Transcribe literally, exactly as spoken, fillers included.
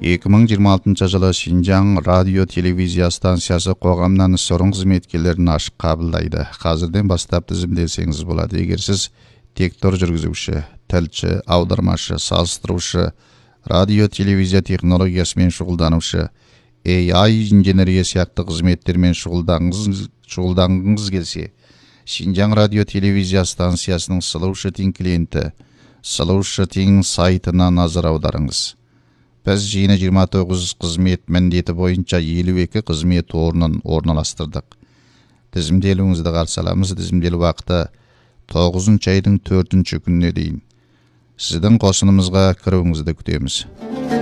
эки миң жыйырма алтынчы жылы Шинжаң радио телевизия станциясы қоғамнан сорун қызметкерлерін ашық қабылдайды. Қазірден бастап тізімдесеңіз болады. Егер сіз тектор жүргізуші, тілші, аудармашы, салыстырушы, радио телевизия технологиясымен шұғылданушы, эй ай инженерия сияқты қызметтермен шұғылданғыңыз келсе, Шинжаң радио телевизия станциясының Слушатин клиенті, Слушатин сайтына назар аударыңыз. Біз жиыны жиырма тоғыз қызмет міндеті бойынша елу екі қызмет орнын орналастырдық. Тізімделуіңізді қарсы аламыз. Тізімделу уақыты тоғызыншы айдың төртінші күніне дейін. Сіздің қосынымызға кіруіңізді күтеміз.